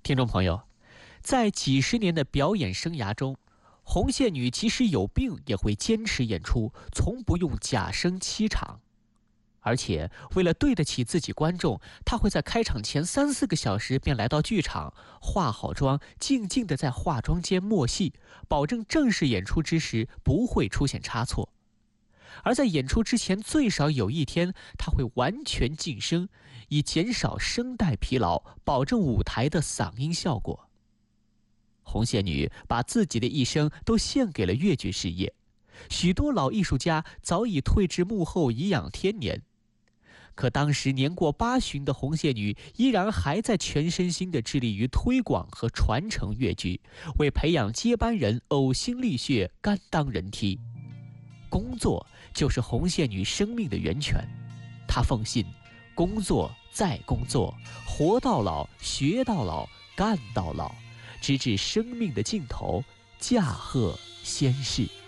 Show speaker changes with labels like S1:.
S1: 听众朋友，在几十年的表演生涯中，红线女即使有病也会坚持演出，从不用假声欺场。而且，为了对得起自己观众，她会在开场前3、4个小时便来到剧场，化好妆，静静地在化妆间默戏，保证正式演出之时不会出现差错。而在演出之前最少有1天，她会完全静声，以减少声带疲劳，保证舞台的嗓音效果。红线女把自己的一生都献给了越剧事业，许多老艺术家早已退至幕后颐养天年。可当时年过80的红线女依然还在全身心地致力于推广和传承越剧，为培养接班人呕心沥血，甘当人梯。工作就是红线女生命的源泉，她奉信工作再工作，活到老，学到老，干到老，直至生命的尽头，驾鹤仙逝。